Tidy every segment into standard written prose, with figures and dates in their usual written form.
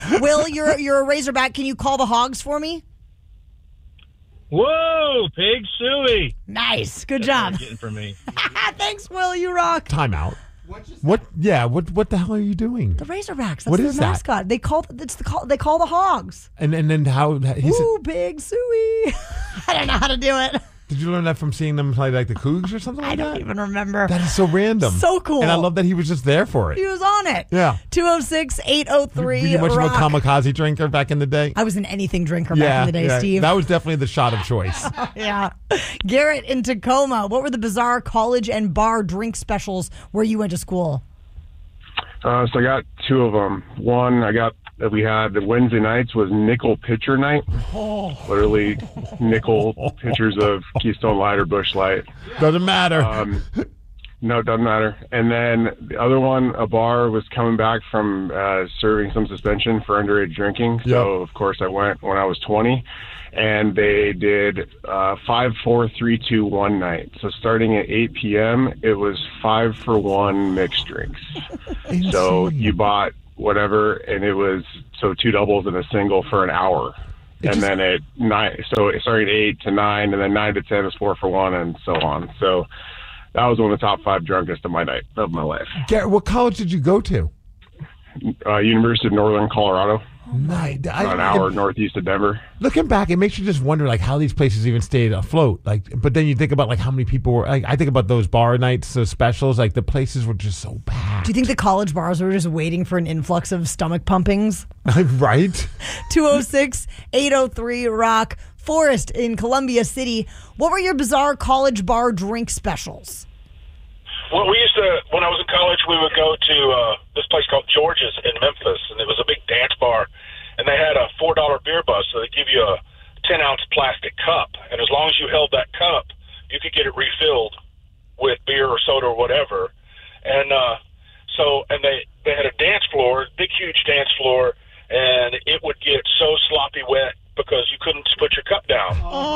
Will, you're a Razorback. Can you call the Hogs for me? Whoa, Pig Suey. Nice. Good job. Getting for me. Thanks, Will. You rock. Time out. What? Yeah. What the hell are you doing? The Razorbacks. That's What their is that? mascot. They call the Hogs. And then how? Ooh, Big Suey. I don't know how to do it. Did you learn that from seeing them play like the Cougs or something like I that? don't even remember. That is so random. So cool. And I love that he was just there for it. He was on it. Yeah. 206-803. Were you much of a kamikaze drinker back in the day? I was an anything drinker back in the day, Steve. That was definitely the shot of choice. Yeah. Garrett in Tacoma. What were the bizarre college and bar drink specials where you went to school? So I got two of them. One that we had the Wednesday nights was nickel pitcher night. Literally nickel pitchers of Keystone Light or Busch Light. Doesn't matter. No, it doesn't matter. And then the other one, a bar was coming back from serving some suspension for underage drinking. So, of course, I went when I was 20. And they did 5, 4, 3, 2, 1 night. So starting at 8 p.m., it was 5 for 1 mixed drinks. So you bought whatever, and it was two doubles and a single for an hour. And then at 9, so starting at 8 to 9, and then 9 to 10 is 4 for 1, and so on. So that was one of the top 5 drunkest of my life. Garrett, what college did you go to? University of Northern Colorado. Nice. About an hour northeast of Denver. Looking back, it makes you just wonder like how these places even stayed afloat. Like, but then you think about like how many people were. Like, I think about those bar nights, those specials. Like the places were just so bad. Do you think the college bars were just waiting for an influx of stomach pumpings? Right. 206-803 Rock. Forrest in Columbia City. What were your bizarre college bar drink specials? Well, we used to, when I was in college, we would go to this place called George's in Memphis, and it was a big dance bar, and they had a $4 beer bus, so they give you a 10-ounce plastic cup, and as long as you held that cup, you could get it refilled with beer or soda or whatever, and they had a dance floor, big, huge dance floor, and it would get so sloppy wet because you couldn't put your cup down.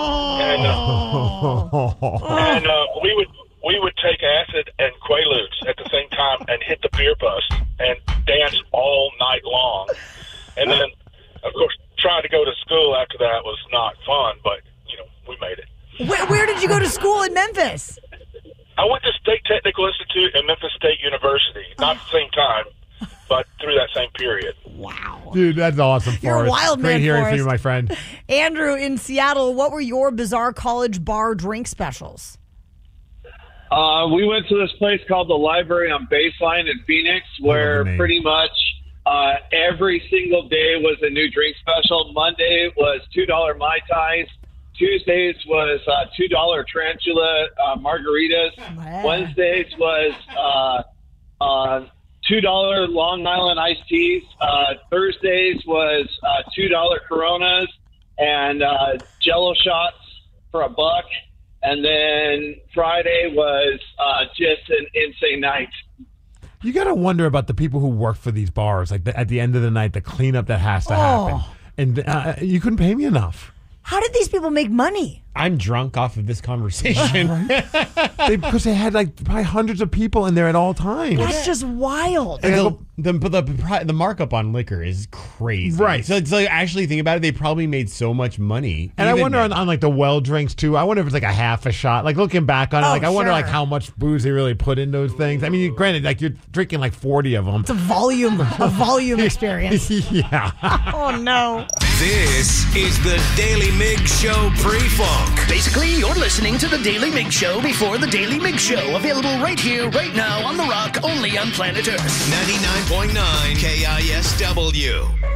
And we would take acid and Quaaludes at the same time and hit the beer bus and dance all night long. And then, of course, trying to go to school after that was not fun, but, we made it. Where did you go to school in Memphis? I went to State Technical Institute and Memphis State University. Not at the same time, but through that same period. Wow. Dude, that's awesome, Forrest. You're a wild man, Great hearing Forrest. from you, my friend. Andrew in Seattle, what were your bizarre college bar drink specials? We went to this place called the Library on Baseline in Phoenix, where pretty much every single day was a new drink special. Monday was $2 Mai Tais. Tuesdays was $2 Tarantula margaritas. Wow. Wednesdays was $2 Long Island iced teas. Thursdays was $2 Coronas and Jello shots for $1. And then Friday was just an insane night. You got to wonder about the people who work for these bars. Like at the end of the night, the cleanup that has to happen. And you couldn't pay me enough. How did these people make money? I'm drunk off of this conversation. Because they had like probably hundreds of people in there at all times. That's just wild. And the markup on liquor is crazy. Right. So it's like, actually think about it, they probably made so much money. And I wonder on like the well drinks too. I wonder if it's like a half a shot. Like looking back on it, I wonder like how much booze they really put in those things. I mean, granted, like you're drinking like 40 of them. It's a volume experience. Yeah. Oh no. This is the Daily Mig Show pre-funk. Basically, you're listening to the Daily Mig Show before the Daily Mig Show. Available right here, right now on The Rock, only on planet Earth. 99.9 KISW.